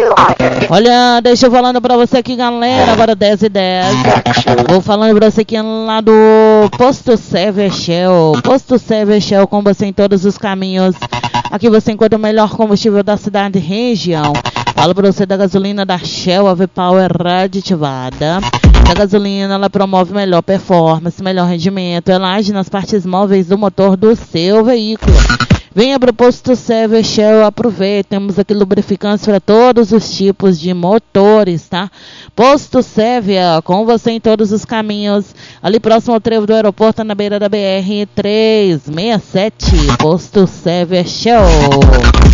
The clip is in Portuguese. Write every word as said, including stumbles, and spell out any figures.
Olha, deixa eu falando pra você aqui, galera, agora dez e dez. Vou falando pra você aqui lá do Posto Serve Shell. Posto Serve Shell, com você em todos os caminhos. Aqui você encontra o melhor combustível da cidade e região. Falo pra você da gasolina da Shell A V-Power aditivada. A gasolina, ela promove melhor performance, melhor rendimento, ela age nas partes móveis do motor do seu veículo. Venha para o Posto Serve Shell, aproveite, temos aqui lubrificantes para todos os tipos de motores, tá? Posto Serve, com você em todos os caminhos, ali próximo ao trevo do aeroporto, na beira da B R trezentos e sessenta e sete, Posto Serve Shell.